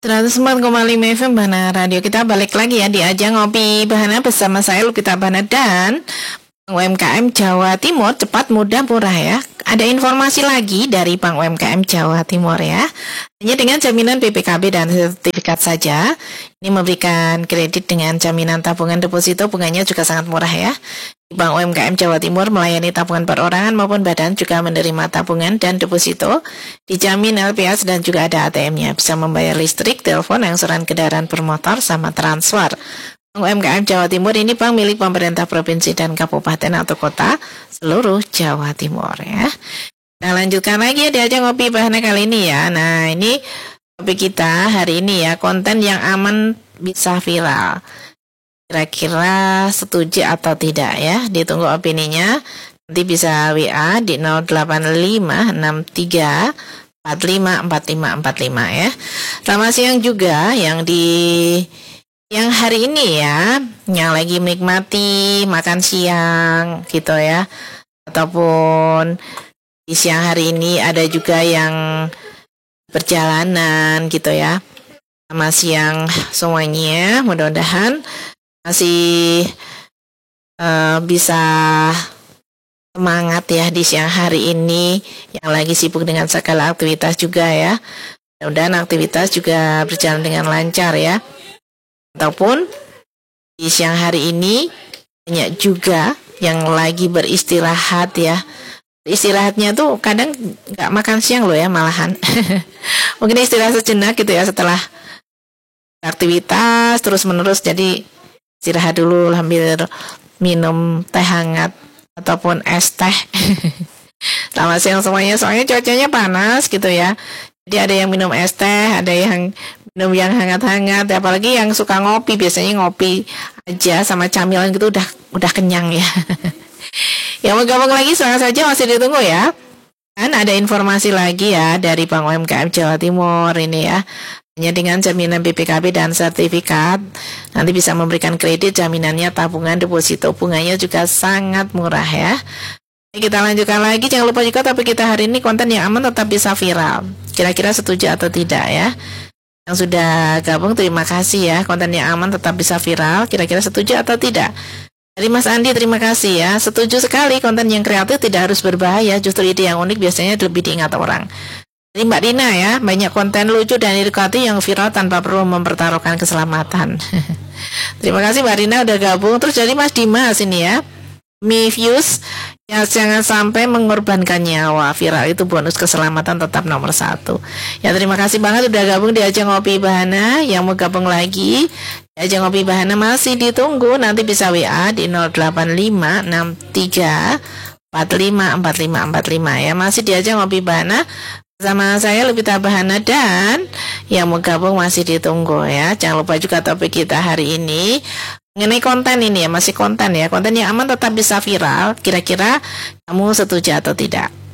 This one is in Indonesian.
104,5 FM Bahana Radio. Kita balik lagi ya di ajang ngopi Bahana bersama saya Lupita Bahana dan UMKM Jawa Timur, cepat, mudah, murah ya. Ada informasi lagi dari Bank UMKM Jawa Timur ya. Hanya dengan jaminan BPKB dan sertifikat saja. Ini memberikan kredit dengan jaminan tabungan deposito, bunganya juga sangat murah ya. Bank UMKM Jawa Timur melayani tabungan perorangan maupun badan, juga menerima tabungan dan deposito, dijamin LPS dan juga ada ATM-nya. Bisa membayar listrik, telepon, angsuran kendaraan bermotor, sama transfer. Bank UMKM Jawa Timur ini bank milik pemerintah provinsi dan kabupaten atau kota seluruh Jawa Timur ya. Nah, lanjutkan lagi di ajang ngopi Bahana kali ini ya. Nah, ini topik kita hari ini ya, konten yang aman bisa viral. Kira-kira setuju atau tidak ya? Ditunggu opininya. Nanti bisa WA di 08563454545 ya. Selamat siang juga yang hari ini ya, yang lagi menikmati makan siang gitu ya. Ataupun di siang hari ini ada juga yang perjalanan gitu ya. Selamat siang semuanya, mudah-mudahan masih bisa semangat ya di siang hari ini, yang lagi sibuk dengan segala aktivitas juga ya. Mudah-mudahan aktivitas juga berjalan dengan lancar ya. Ataupun di siang hari ini banyak juga yang lagi beristirahat ya. Istirahatnya tuh kadang nggak makan siang loh ya, malahan. Mungkin istirahat sejenak gitu ya setelah aktivitas terus menerus, jadi istirahat dulu sambil minum teh hangat ataupun es teh. Selamat siang semuanya, soalnya cuacanya panas gitu ya. Jadi ada yang minum es teh, ada yang minum yang hangat-hangat, apalagi yang suka ngopi, biasanya ngopi aja sama camilan gitu udah kenyang ya. Yang mau gabung lagi semangat saja, masih ditunggu ya. Dan ada informasi lagi ya dari Bank UMKM Jawa Timur ini ya. Hanya dengan jaminan BPKB dan sertifikat, nanti bisa memberikan kredit, jaminannya tabungan, deposito, bunganya juga sangat murah ya. Kita lanjutkan lagi, jangan lupa juga topik kita hari ini, konten yang aman tetap bisa viral. Kira-kira setuju atau tidak ya? Yang sudah gabung terima kasih ya. Konten yang aman tetap bisa viral, kira-kira setuju atau tidak? Dari Mas Andi terima kasih ya. Setuju sekali, konten yang kreatif tidak harus berbahaya, justru ide yang unik biasanya lebih diingat orang. Dari Mbak Dina ya, banyak konten lucu dan edukatif yang viral tanpa perlu mempertaruhkan keselamatan. Terima kasih Mbak Dina udah gabung. Terus dari Mas Dimas ini ya, views ya, jangan sampai mengorbankan nyawa, viral itu bonus, keselamatan tetap nomor 1 ya. Terima kasih banget udah gabung di ajang ngopi Bahana. Yang mau gabung lagi di ajang ngopi Bahana masih ditunggu, nanti bisa WA di 08563454545 ya. Masih di ajang ngopi Bahana sama saya Lupita Bahana, dan yang mau gabung masih ditunggu ya. Jangan lupa juga topik kita hari ini mengenai konten ini ya, masih konten ya. Konten yang aman tetap bisa viral, kira-kira kamu setuju atau tidak?